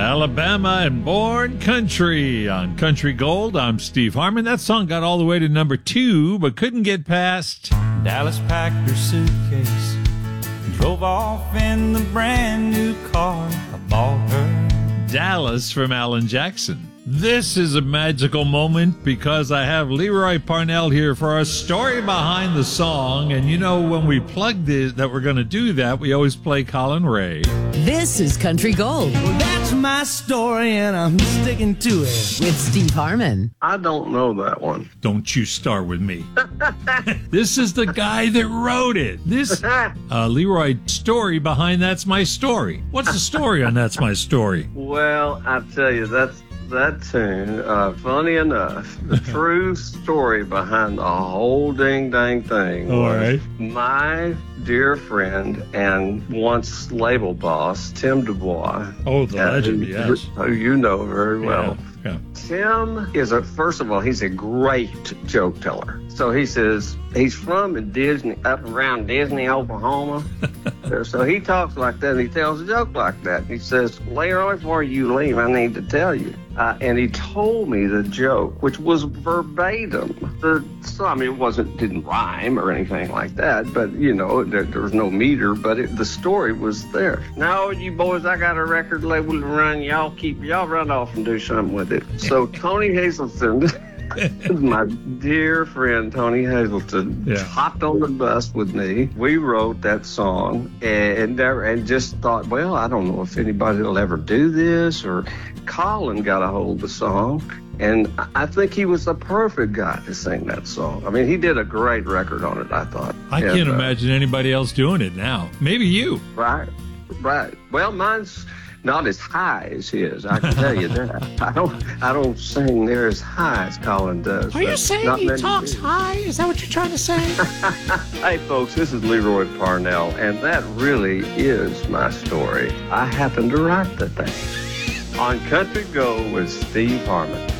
Alabama and Born Country on Country Gold. I'm Steve Harmon. That song got all the way to number 2, but couldn't get past. Dallas packed her suitcase and drove off in the brand new car I bought her. Dallas from Alan Jackson. This is a magical moment because I have Leroy Parnell here for our story behind the song. And you know, when we plugged it that we're going to do that, we always play Colin Ray. This is Country Gold Well, that's my story, and I'm sticking to it. with Steve Harmon. I don't know that one. Don't you start with me. This is the guy that wrote it. This Leroy story behind That's My Story. What's the story on That's My Story? Well, I tell you, that tune, funny enough, the true story behind the whole dang thing All was right. my dear friend and once label boss, Tim Dubois. Oh, the legend, yes. Who you know very well. Yeah. Tim is first of all, he's a great joke teller. So he says he's from Disney, up around Disney, Oklahoma. So he talks like that, and he tells a joke like that. He says, Leroy, before you leave, I need to tell you. And he told me the joke, which was verbatim. It didn't rhyme or anything like that, but, you know, there was no meter, but the story was there. Now, you boys, I got a record label to run. Y'all run off and do something with it. So Tony Hazelton, my dear friend Tony Hazelton, hopped on the bus with me. We wrote that song and just thought, well, I don't know if anybody will ever do this. Or Colin got a hold of the song, and I think he was the perfect guy to sing that song. I mean, he did a great record on it, I thought. I can't imagine anybody else doing it now. Maybe you. Right. Well, mine's not as high as his, I can tell you that. I don't sing near as high as Colin does. Are you saying he talks high? Is that what you're trying to say? Hey, folks, this is Leroy Parnell, and that really is my story. I happened to write the thing. On Country Go with Steve Harmon.